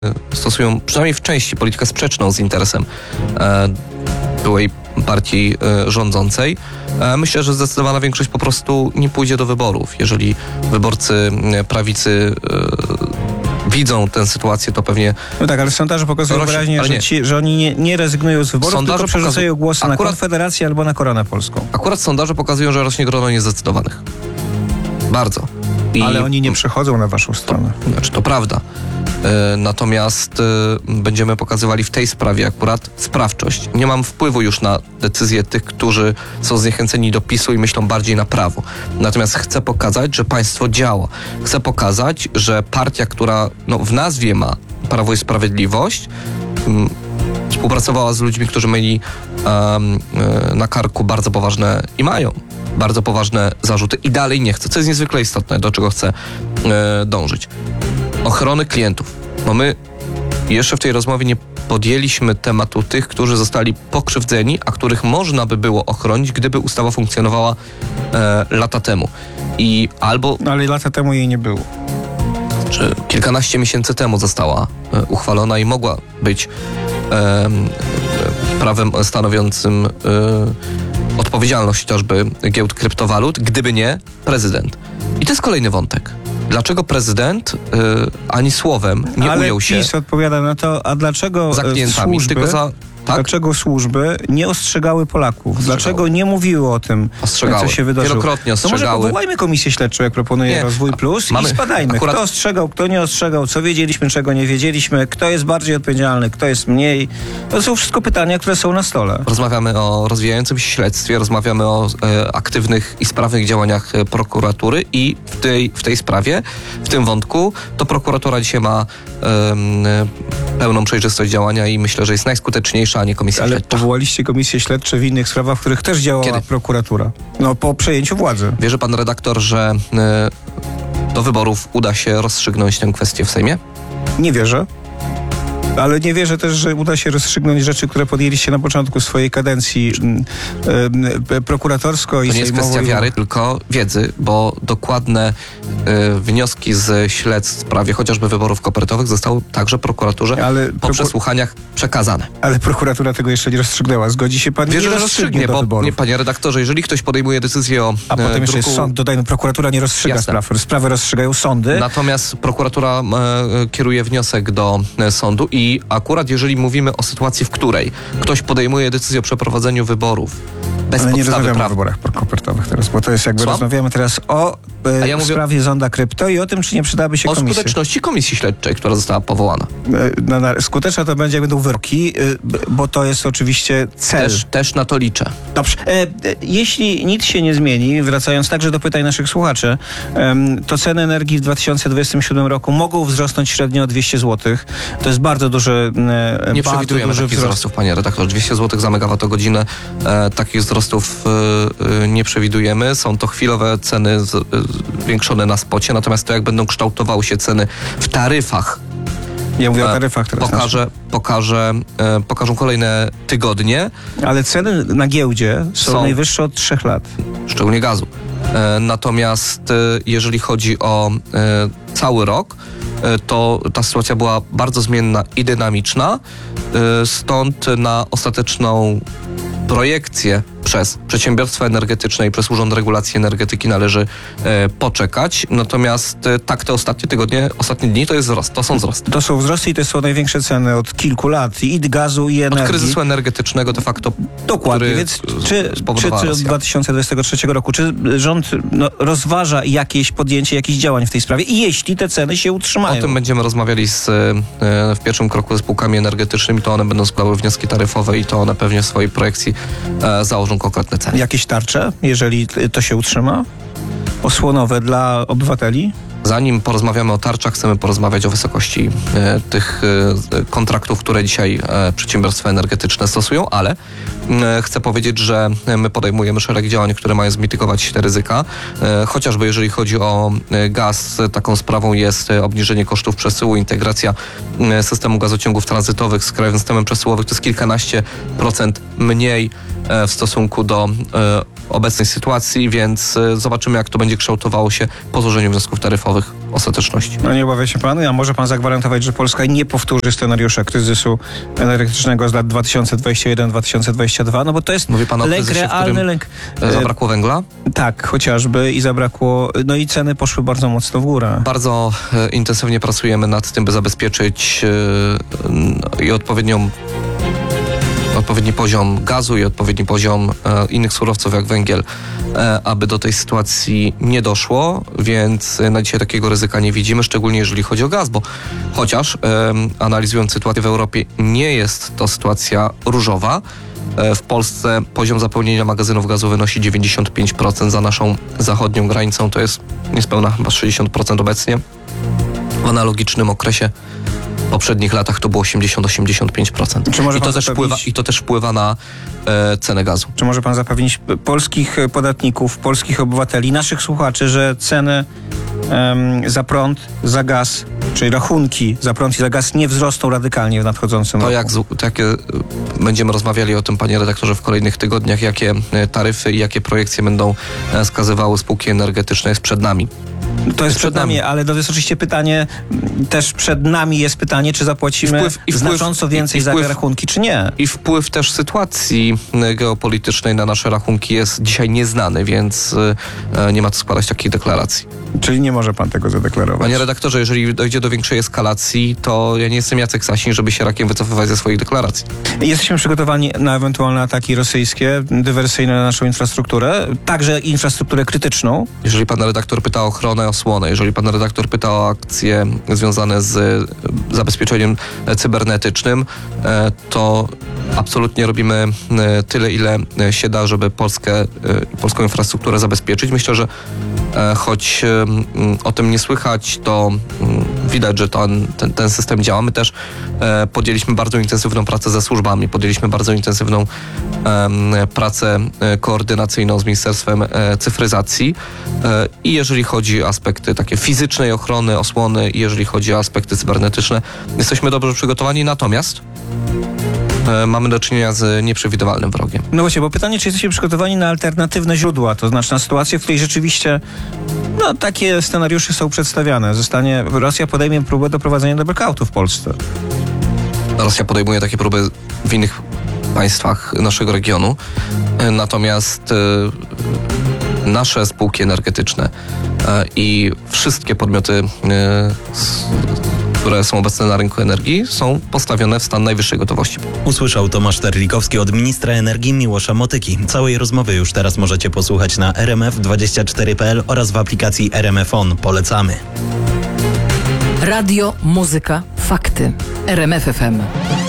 stosują przynajmniej w części politykę sprzeczną z interesem byłej partii rządzącej. Myślę, że zdecydowana większość po prostu nie pójdzie do wyborów. Jeżeli wyborcy prawicy widzą tę sytuację, to pewnie... No tak, ale sondaże pokazują wyraźnie, że oni nie rezygnują z wyborów, tylko przerzucają głosy na Konfederację albo na Koronę Polską. Akurat sondaże pokazują, że rośnie grono niezdecydowanych. Bardzo. Ale oni nie przechodzą na waszą stronę. Znaczy, to prawda. Natomiast będziemy pokazywali w tej sprawie akurat sprawczość. Nie mam wpływu już na decyzje tych, którzy są zniechęceni do PiS-u i myślą bardziej na prawo. Natomiast chcę pokazać, że państwo działa. Chcę pokazać, że partia, która w nazwie ma Prawo i Sprawiedliwość, współpracowała z ludźmi, którzy mieli na karku bardzo poważne i mają bardzo poważne zarzuty i dalej nie chce, co jest niezwykle istotne, do czego chcę dążyć. Ochrony klientów. No my jeszcze w tej rozmowie nie podjęliśmy tematu tych, którzy zostali pokrzywdzeni, a których można by było ochronić, gdyby ustawa funkcjonowała lata temu. Ale lata temu jej nie było. Czy kilkanaście miesięcy temu została uchwalona i mogła być prawem stanowiącym odpowiedzialność chociażby giełd kryptowalut, gdyby nie prezydent. I to jest kolejny wątek. Dlaczego prezydent ani słowem nie ujął się... Ale PiS odpowiada na to, a dlaczego służby... Dlaczego służby nie ostrzegały Polaków? Dlaczego nie mówiły o tym, co się wydarzyło? Wielokrotnie ostrzegały. To może powołajmy komisję śledczą, jak proponuje Rozwój Plus i spadajmy. Kto ostrzegał, kto nie ostrzegał, co wiedzieliśmy, czego nie wiedzieliśmy, kto jest bardziej odpowiedzialny, kto jest mniej. To są wszystko pytania, które są na stole. Rozmawiamy o rozwijającym się śledztwie, rozmawiamy o aktywnych i sprawnych działaniach prokuratury i w tej sprawie, w tym wątku, to prokuratura dzisiaj ma pełną przejrzystość działania i myślę, że jest najskuteczniejsza, a nie komisja śledcza. Ale powołaliście komisje śledcze w innych sprawach, w których też działała prokuratura. Po przejęciu władzy. Wierzy pan redaktor, że do wyborów uda się rozstrzygnąć tę kwestię w Sejmie? Nie wierzę. Ale nie wierzę też, że uda się rozstrzygnąć rzeczy, które podjęliście na początku swojej kadencji prokuratorsko i to nie jest kwestia wiary, tylko wiedzy, bo dokładne wnioski z śledztw w sprawie chociażby wyborów kopertowych zostały także prokuraturze po przesłuchaniach przekazane. Ale prokuratura tego jeszcze nie rozstrzygnęła. Zgodzi się pan? Wierzę, że rozstrzygnie, bo panie redaktorze, jeżeli ktoś podejmuje decyzję o a potem jeszcze jest sąd, dodajmy, prokuratura nie rozstrzyga spraw. Sprawy rozstrzygają sądy. Natomiast prokuratura kieruje wniosek do sądu i akurat jeżeli mówimy o sytuacji, w której ktoś podejmuje decyzję o przeprowadzeniu wyborów bez ale nie podstawy rozmawiamy o wyborach kopertowych teraz, bo to jest jakby rozmawiamy teraz o sprawie zonda krypto i o tym, czy nie przydałaby się komisji. O skuteczności komisji śledczej, która została powołana. Skuteczna to będzie, jak będą wyroki, bo to jest oczywiście cel. Też na to liczę. Dobrze. Jeśli nic się nie zmieni, wracając także do pytań naszych słuchaczy, to ceny energii w 2027 roku mogą wzrosnąć średnio o 200 zł. To jest bardzo duży nie przewidujemy takich wzrostów, panie redaktor. 200 zł za megawattogodzinę. Takich wzrostów nie przewidujemy. Są to chwilowe ceny zwiększone na spocie, natomiast to jak będą kształtowały się ceny w taryfach. Ja mówię o taryfach teraz. Pokażą kolejne tygodnie. Ale ceny na giełdzie są najwyższe od 3 lat. Szczególnie gazu. Natomiast jeżeli chodzi o cały rok, to ta sytuacja była bardzo zmienna i dynamiczna. Stąd na ostateczną projekcję przez przedsiębiorstwa energetyczne i przez Urząd Regulacji Energetyki należy poczekać. Natomiast tak te ostatnie tygodnie, ostatnie dni to jest wzrost, to są wzrosty. To są wzrosty i to są największe ceny od kilku lat i gazu, i energii. Od kryzysu energetycznego de facto. Dokładnie, więc czy od 2023 roku, czy rząd rozważa podjęcie jakichś działań w tej sprawie i jeśli te ceny się utrzymają? O tym będziemy rozmawiali w pierwszym kroku ze spółkami energetycznymi, to one będą składały wnioski taryfowe i to one pewnie w swojej projekcji założą konkretne ceny. Jakieś tarcze, jeżeli to się utrzyma? Osłonowe dla obywateli? Zanim porozmawiamy o tarczach, chcemy porozmawiać o wysokości tych kontraktów, które dzisiaj przedsiębiorstwa energetyczne stosują, ale chcę powiedzieć, że my podejmujemy szereg działań, które mają zmitygować te ryzyka. Chociażby jeżeli chodzi o gaz, taką sprawą jest obniżenie kosztów przesyłu, integracja systemu gazociągów tranzytowych z krajowym systemem przesyłowym. To jest kilkanaście procent mniej w stosunku do obecnej sytuacji, więc zobaczymy, jak to będzie kształtowało się po złożeniu wniosków taryfowych ostateczności. No nie obawia się pan, a może pan zagwarantować, że Polska nie powtórzy scenariusza kryzysu energetycznego z lat 2021-2022? No bo to jest Mówi pan o lęk kryzysie, w realny, którym lęk. zabrakło węgla? Tak, chociażby i zabrakło, no i ceny poszły bardzo mocno w górę. Bardzo intensywnie pracujemy nad tym, by zabezpieczyć i odpowiedni poziom gazu i odpowiedni poziom innych surowców jak węgiel, aby do tej sytuacji nie doszło, więc na dzisiaj takiego ryzyka nie widzimy, szczególnie jeżeli chodzi o gaz, bo chociaż analizując sytuację w Europie, nie jest to sytuacja różowa. W Polsce poziom zapełnienia magazynów gazu wynosi 95%, za naszą zachodnią granicą to jest niespełna chyba 60% obecnie. W analogicznym okresie w poprzednich latach to było 80-85%. Czy może I pan to też wpływa na cenę gazu. Czy może pan zapewnić polskich podatników, polskich obywateli, naszych słuchaczy, że ceny za prąd, za gaz, czyli rachunki za prąd i za gaz nie wzrosną radykalnie w nadchodzącym roku? Jakie będziemy rozmawiali o tym, panie redaktorze, w kolejnych tygodniach, jakie taryfy i jakie projekcje będą wskazywały spółki energetyczne, jest przed nami. To jest przed nami, ale to jest oczywiście pytanie, też przed nami jest pytanie, czy zapłacimy znacząco więcej za te rachunki, czy nie. I wpływ też sytuacji geopolitycznej na nasze rachunki jest dzisiaj nieznany, więc nie ma co składać takich deklaracji. Czyli nie może pan tego zadeklarować. Panie redaktorze, jeżeli dojdzie do większej eskalacji, to ja nie jestem Jacek Sasin, żeby się rakiem wycofywać ze swoich deklaracji. Jesteśmy przygotowani na ewentualne ataki rosyjskie, dywersyjne na naszą infrastrukturę, także infrastrukturę krytyczną. Jeżeli pan redaktor pyta o ochronę, osłonę, jeżeli pan redaktor pyta o akcje związane z zabezpieczeniem cybernetycznym, to absolutnie robimy tyle, ile się da, żeby polską infrastrukturę zabezpieczyć. Myślę, że choć o tym nie słychać, to widać, że ten system działa. My też podjęliśmy bardzo intensywną pracę ze służbami, podjęliśmy bardzo intensywną pracę koordynacyjną z Ministerstwem Cyfryzacji i jeżeli chodzi o aspekty takie fizycznej ochrony, osłony i jeżeli chodzi o aspekty cybernetyczne, jesteśmy dobrze przygotowani, natomiast mamy do czynienia z nieprzewidywalnym wrogiem. No właśnie, bo pytanie, czy jesteście przygotowani na alternatywne źródła, to znaczy na sytuację, w której rzeczywiście takie scenariusze są przedstawiane. Rosja podejmie próbę doprowadzenia do blackoutu w Polsce. Rosja podejmuje takie próby w innych państwach naszego regionu, natomiast nasze spółki energetyczne i wszystkie podmioty, które są obecne na rynku energii, są postawione w stan najwyższej gotowości. Usłyszał Tomasz Terlikowski od ministra energii Miłosza Motyki. Całej rozmowy już teraz możecie posłuchać na rmf24.pl oraz w aplikacji RMF On. Polecamy. Radio, muzyka, fakty. RMF FM.